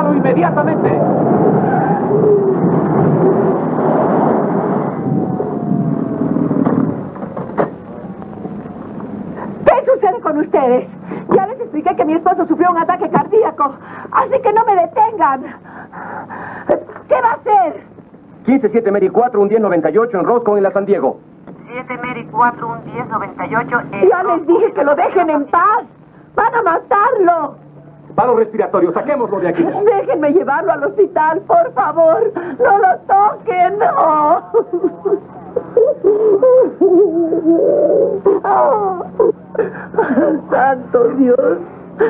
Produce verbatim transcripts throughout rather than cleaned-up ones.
¡Paro inmediatamente! ¿Qué sucede con ustedes? Ya les expliqué que mi esposo sufrió un ataque cardíaco, así que no me detengan. ¿Qué va a hacer? quince siete Mary cuatro, un diez noventa y ocho en Roscoe, en la San Diego. siete Mary cuatro, un diez noventa y ocho en Ya les dije que lo dejen en paz. ¡Van a matarlo! Paro respiratorio, saquémoslo de aquí. Déjenme llevarlo al hospital, por favor. No lo toquen. Oh. Oh. Santo Dios.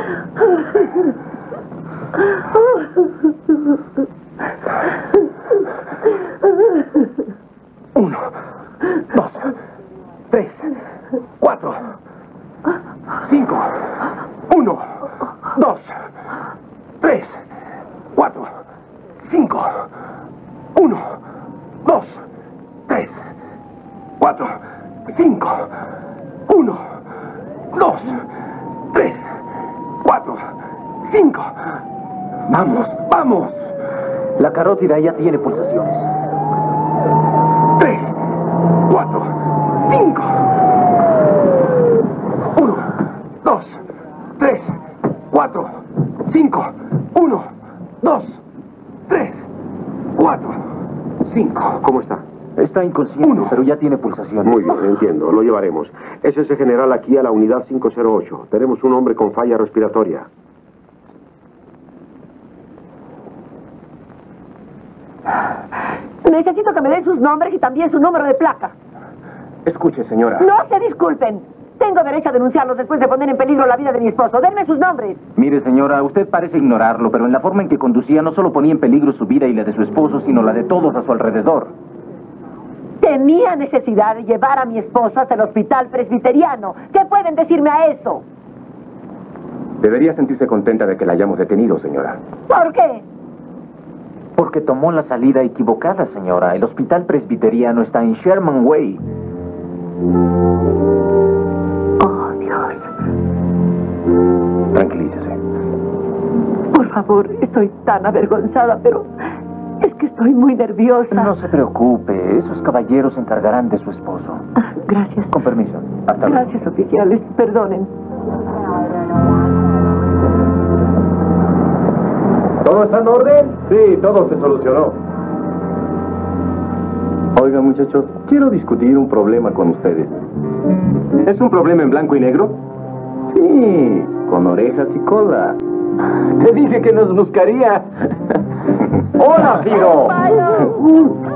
Uno, dos, tres, cuatro, cinco. Uno, dos, tres, cuatro, cinco. Uno, dos, tres, cuatro, cinco. Uno, dos, tres, cuatro, cinco. Vamos, vamos. La carótida ya tiene pulsaciones. Tres, cuatro, cinco. Uno, dos, tres, cuatro, cinco. Uno, dos, tres, cuatro, cinco. ¿Cómo está? Está inconsciente, Uno. pero ya tiene pulsaciones. Muy bien, entiendo. Lo llevaremos. S S General aquí a la unidad cinco cero ocho. Tenemos un hombre con falla respiratoria. Necesito que me den sus nombres y también su número de placa. Escuche, señora. No se disculpen. Tengo derecho a denunciarlos después de poner en peligro la vida de mi esposo. Denme sus nombres. Mire, señora, usted parece ignorarlo, pero en la forma en que conducía no solo ponía en peligro su vida y la de su esposo, sino la de todos a su alrededor. Tenía necesidad de llevar a mi esposo hasta el hospital presbiteriano. ¿Qué pueden decirme a eso? Debería sentirse contenta de que la hayamos detenido, señora. ¿Por qué? Porque tomó la salida equivocada, señora. El hospital presbiteriano está en Sherman Way. Oh, Dios. Tranquilícese. Por favor, estoy tan avergonzada, pero es que estoy muy nerviosa. No se preocupe. Esos caballeros se encargarán de su esposo. Ah, gracias. Con permiso. Hasta luego. Gracias, oficiales. Perdonen. ¿Todo está en orden? Sí, todo se solucionó. Oigan, muchachos, quiero discutir un problema con ustedes. ¿Es un problema en blanco y negro? Sí, con orejas y cola. Te dije que nos buscaría. ¡Hola, Ciro!